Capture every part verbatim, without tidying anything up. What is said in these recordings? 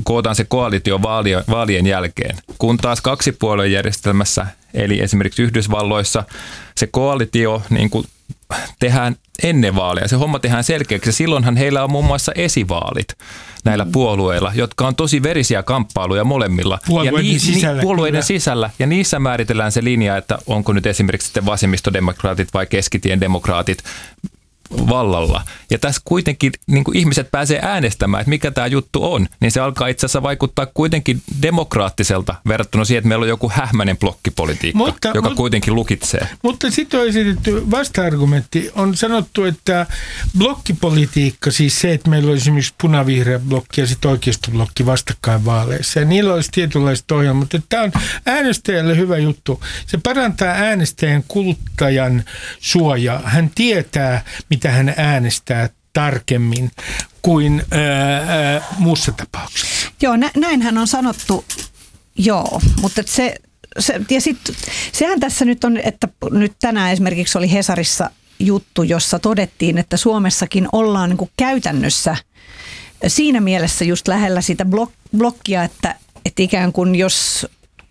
kootaan se koalitio vaalien jälkeen. Kun taas kaksipuolueen järjestelmässä, eli esimerkiksi Yhdysvalloissa, se koalitio niin kuin tehdään ennen vaaleja. Se homma tehdään selkeäksi. Silloinhan heillä on muun muassa esivaalit näillä puolueilla, jotka on tosi verisiä kamppailuja molemmilla. Puolueiden, ja ni, sisällä, ni, puolueiden sisällä. Ja niissä määritellään se linja, että onko nyt esimerkiksi sitten vasemmistodemokraatit vai keskitien demokraatit vallalla. Ja tässä kuitenkin niin kuin ihmiset pääsee äänestämään, että mikä tämä juttu on, niin se alkaa itse asiassa vaikuttaa kuitenkin demokraattiselta verrattuna siihen, että meillä on joku hähmäinen blokkipolitiikka, mutta, joka mutta, kuitenkin lukitsee. Mutta sitten on esitetty vasta-argumentti. On sanottu, että blokkipolitiikka, siis se, että meillä on esimerkiksi punavihreä blokki ja sitten oikeistoblokki vastakkain vaaleissa. Ja niillä olisi tietynlaiset ohjelmat. Mutta tämä on äänestäjälle hyvä juttu. Se parantaa äänestäjän kuluttajan suojaa. Hän tietää, mitä hän äänestää tarkemmin kuin ää, ää, muussa tapauksessa. Joo, nä- näinhän on sanottu, joo, mutta se, se ja sitten sehän tässä nyt on, että nyt tänään esimerkiksi oli Hesarissa juttu, jossa todettiin, että Suomessakin ollaan niin kuin käytännössä siinä mielessä just lähellä sitä blok- blokkia, että, että ikään kuin jos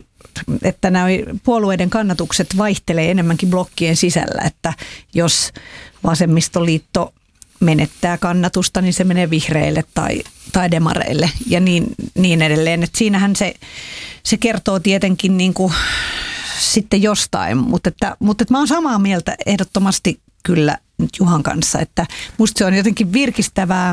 että nämä puolueiden kannatukset vaihtelee enemmänkin blokkien sisällä, että jos vasemmistoliitto menettää kannatusta, niin se menee vihreille tai, tai demareille ja niin, niin edelleen. Et siinähän se, se kertoo tietenkin niin kuin sitten jostain, mutta, että, mutta että mä oon samaa mieltä ehdottomasti kyllä nyt Juhan kanssa, että musta se on jotenkin virkistävää,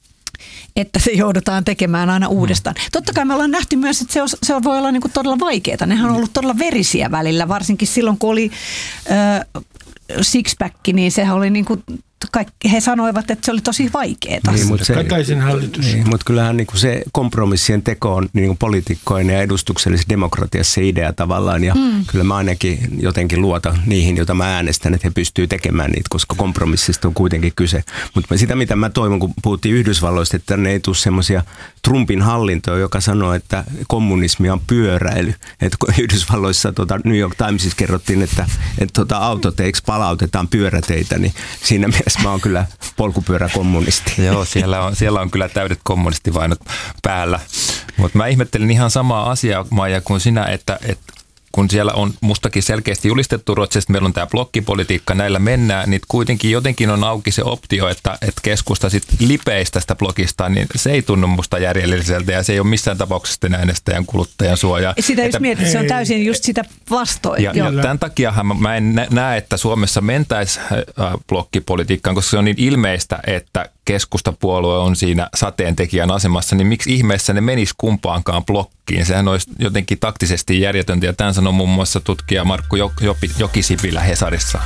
että se joudutaan tekemään aina uudestaan. Totta kai me ollaan nähty myös, että se, on, se voi olla niin kuin todella vaikeaa. Nehän on ollut todella verisiä välillä, varsinkin silloin kun oli äh, sixpack, niin sehän oli niin kuin, kaikki, he sanoivat, että se oli tosi vaikeaa. Niin, mutta Kataisen hallitus. Niin, mutta kyllähän niin kuin se kompromissien teko on niin kuin poliitikkoina ja edustuksellisessa demokratiassa se idea tavallaan. Ja mm. kyllä mä ainakin jotenkin luotan niihin, joita mä äänestän, että he pystyy tekemään niitä, koska kompromissista on kuitenkin kyse. Mutta sitä, mitä mä toivon, kun puhuttiin Yhdysvalloista, että tänne ei tule semmoisia Trumpin hallintoa, joka sanoo, että kommunismi on pyöräily. Että Yhdysvalloissa tota, New York Timesissa kerrottiin, että, että tota, autoteiksi palautetaan pyöräteitä, niin siinä mielessä mä oon kyllä polkupyöräkommunisti. Joo, siellä on, siellä on kyllä täydet kommunistivainot päällä. Mutta mä ihmettelin ihan samaa asiaa, Maija, kuin sinä, että, että kun siellä on mustakin selkeästi julistettu Ruotsista, meillä on tämä blokkipolitiikka, näillä mennään, niin kuitenkin jotenkin on auki se optio, että, että keskusta sitten lipeisi tästä blogista, niin se ei tunnu musta järjelliseltä ja se ei ole missään tapauksessa äänestäjän kuluttajan suojaa. Sitä just mietit, se on täysin just sitä vastoin. Ja, ja tämän takiahan mä en näe, että Suomessa mentäisi blokkipolitiikkaan, koska se on niin ilmeistä, että keskustapuolue on siinä sateentekijän asemassa, niin miksi ihmeessä ne menisi kumpaankaan blokkiin? Sehän olisi jotenkin taktisesti järjetöntä, ja tämän sanoi muun muassa tutkija Markku Jokisipilä Hesarissa.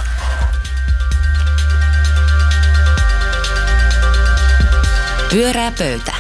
Pyörää pöytä.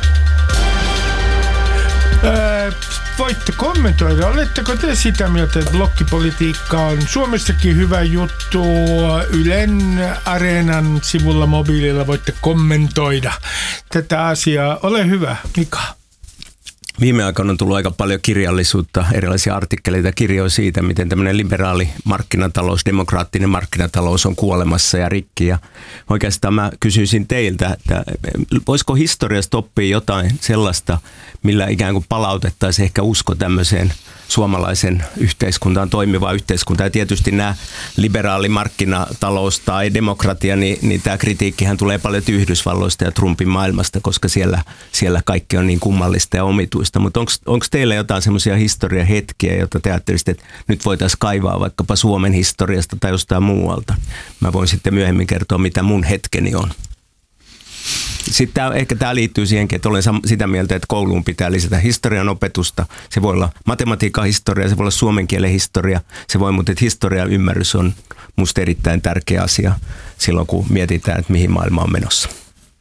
Öö, voitte kommentoida. Oletteko te sitä mieltä, että blokkipolitiikka on Suomessakin hyvä juttu? Ylen Areenan sivulla mobiililla voitte kommentoida tätä asiaa. Ole hyvä, Mika. Viime aikoina on tullut aika paljon kirjallisuutta, erilaisia artikkeleita ja kirjoja siitä, miten tämmöinen liberaali markkinatalous, demokraattinen markkinatalous on kuolemassa ja rikki. Ja oikeastaan mä kysyisin teiltä, että voisiko historiasta oppia jotain sellaista, millä ikään kuin palautettaisiin ehkä usko tämmöiseen suomalaisen yhteiskuntaan, toimivaan yhteiskuntaan. Ja tietysti nämä liberaali markkinatalous tai demokratia, niin, niin tämä kritiikkihän tulee paljon Yhdysvalloista ja Trumpin maailmasta, koska siellä, siellä kaikki on niin kummallista ja omituista. Mutta onko teillä jotain semmoisia historiahetkiä, joita te ajattelisitte, että nyt voitaisiin kaivaa vaikkapa Suomen historiasta tai jostain muualta? Mä voin sitten myöhemmin kertoa, mitä mun hetkeni on. Sitten tämä, ehkä tämä liittyy siihenkin, että olen sitä mieltä, että kouluun pitää lisätä historian opetusta. Se voi olla matematiikan historia, se voi olla suomen kielen historia, se voi, mutta että historian ymmärrys on musta erittäin tärkeä asia silloin, kun mietitään, että mihin maailma on menossa.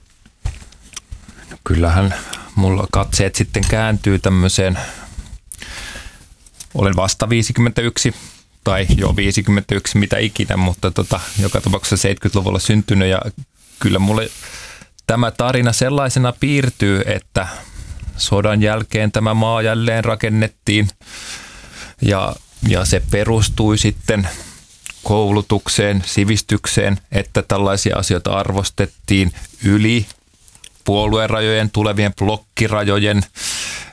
No kyllähän mulla katseet sitten kääntyy tämmöiseen, olen vasta viisikymmentäyksi tai jo viisikymmentäyksi, mitä ikinä, mutta tota, joka tapauksessa seitsemänkymmentäluvulla syntynyt ja kyllä mulle tämä tarina sellaisena piirtyy, että sodan jälkeen tämä maa jälleen rakennettiin ja, ja se perustui sitten koulutukseen, sivistykseen, että tällaisia asioita arvostettiin yli puoluerajojen, tulevien blokkirajojen